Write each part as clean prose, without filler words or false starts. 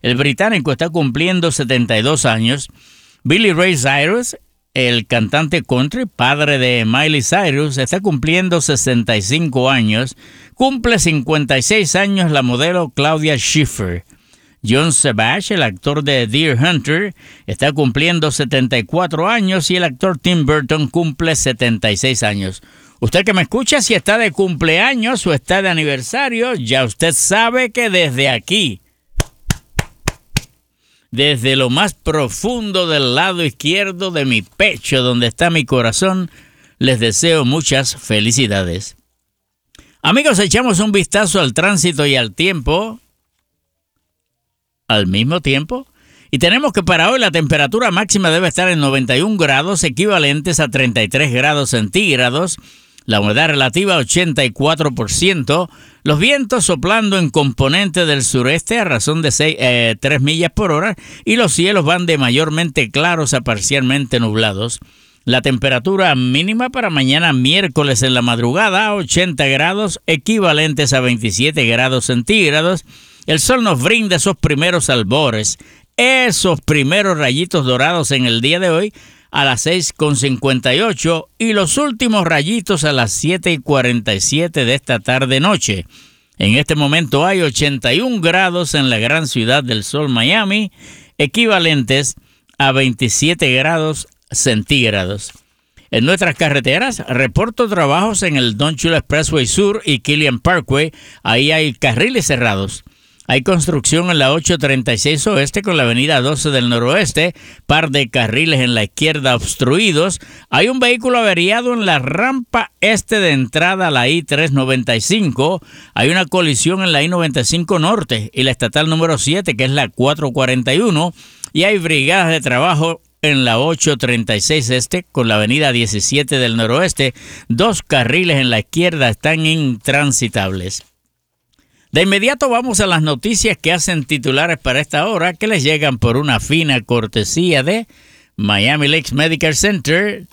El británico está cumpliendo 72 años. Billy Ray Cyrus, el cantante country, padre de Miley Cyrus, está cumpliendo 65 años. Cumple 56 años la modelo Claudia Schiffer. John Savage, el actor de Deer Hunter, está cumpliendo 74 años y el actor Tim Burton cumple 76 años. Usted que me escucha, si está de cumpleaños o está de aniversario, ya usted sabe que desde aquí, desde lo más profundo del lado izquierdo de mi pecho, donde está mi corazón, les deseo muchas felicidades. Amigos, echamos un vistazo al tránsito y al tiempo al mismo tiempo. Y tenemos que para hoy la temperatura máxima debe estar en 91 grados, equivalentes a 33 grados centígrados. La humedad relativa 84%. Los vientos soplando en componente del sureste a razón de 3 millas por hora. Y los cielos van de mayormente claros a parcialmente nublados. La temperatura mínima para mañana miércoles en la madrugada 80 grados, equivalentes a 27 grados centígrados. El sol nos brinda esos primeros albores, esos primeros rayitos dorados en el día de hoy a las 6:58 y los últimos rayitos a las 7:47 de esta tarde-noche. En este momento hay 81 grados en la gran ciudad del sol Miami, equivalentes a 27 grados centígrados. En nuestras carreteras, reporto trabajos en el Don Chula Expressway Sur y Killian Parkway. Ahí hay carriles cerrados. Hay construcción en la 836 Oeste con la avenida 12 del Noroeste, par de carriles en la izquierda obstruidos. Hay un vehículo averiado en la rampa este de entrada a la I-395. Hay una colisión en la I-95 Norte y la estatal número 7, que es la 441. Y hay brigadas de trabajo en la 836 Este con la avenida 17 del Noroeste. 2 carriles en la izquierda están intransitables. De inmediato vamos a las noticias que hacen titulares para esta hora, que les llegan por una fina cortesía de Miami Lakes Medical Center,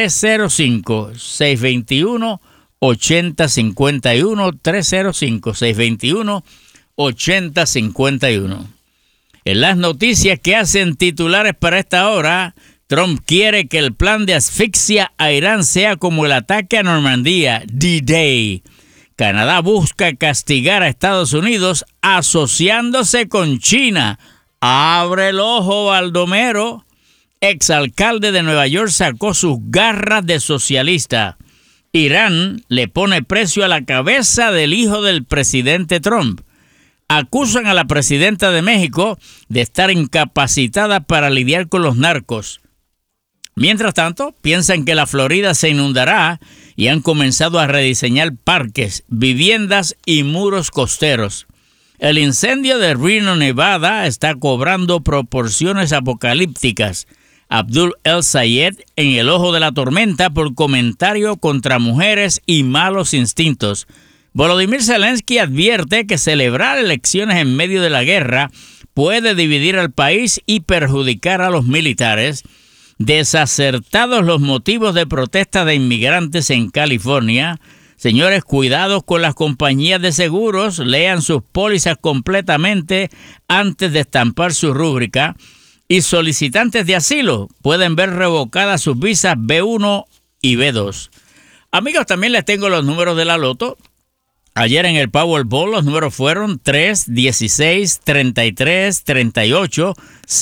305-621-8051, 305-621-8051. En las noticias que hacen titulares para esta hora, Trump quiere que el plan de asfixia a Irán sea como el ataque a Normandía, D-Day. Canadá busca castigar a Estados Unidos asociándose con China. Abre el ojo, Baldomero. Exalcalde de Nueva York sacó sus garras de socialista. Irán le pone precio a la cabeza del hijo del presidente Trump. Acusan a la presidenta de México de estar incapacitada para lidiar con los narcos. Mientras tanto, piensan que la Florida se inundará y han comenzado a rediseñar parques, viviendas y muros costeros. El incendio de Reno, Nevada, está cobrando proporciones apocalípticas. Abdul El Sayed en el ojo de la tormenta por comentario contra mujeres y malos instintos. Volodymyr Zelensky advierte que celebrar elecciones en medio de la guerra puede dividir al país y perjudicar a los militares. Desacertados los motivos de protesta de inmigrantes en California. Señores, cuidados con las compañías de seguros. Lean sus pólizas completamente antes de estampar su rúbrica. Y solicitantes de asilo pueden ver revocadas sus visas B1 y B2. Amigos, también les tengo los números de la loto. Ayer en el Powerball los números fueron 3, 16, 33, 38,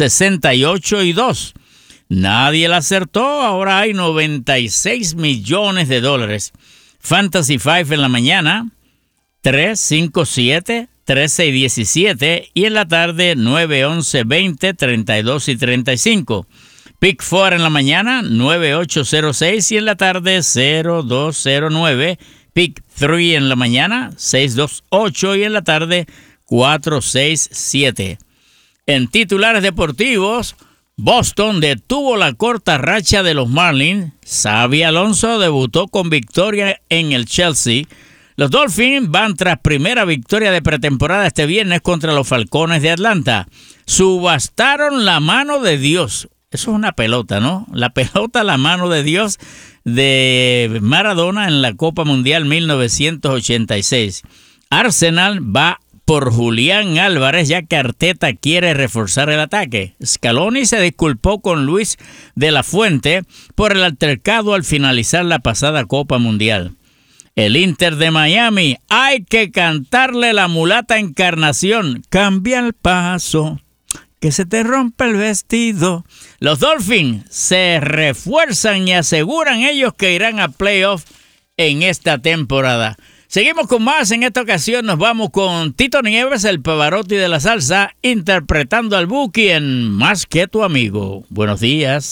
68 y 2. Nadie la acertó, ahora hay 96 millones de dólares. Fantasy 5 en la mañana, 3, 5, 7, 13 y 17. Y en la tarde, 9, 11, 20, 32 y 35. Pick 4 en la mañana, 9, 8, 0, 6. Y en la tarde, 0, 2, 0, 9. Pick 3 en la mañana, 6, 2, 8. Y en la tarde, 4, 6, 7. En titulares deportivos, Boston detuvo la corta racha de los Marlins. Xabi Alonso debutó con victoria en el Chelsea. Los Dolphins van tras primera victoria de pretemporada este viernes contra los Falcones de Atlanta. Subastaron la mano de Dios. Eso es una pelota, ¿no? La pelota, la mano de Dios de Maradona en la Copa Mundial 1986. Arsenal va por Julián Álvarez, ya que Arteta quiere reforzar el ataque. Scaloni se disculpó con Luis de la Fuente por el altercado al finalizar la pasada Copa Mundial. El Inter de Miami, hay que cantarle la mulata Encarnación. Cambia el paso, que se te rompe el vestido. Los Dolphins se refuerzan y aseguran ellos que irán a playoff en esta temporada. Seguimos con más. En esta ocasión nos vamos con Tito Nieves, el Pavarotti de la salsa, interpretando al Buki en Más que tu amigo. Buenos días.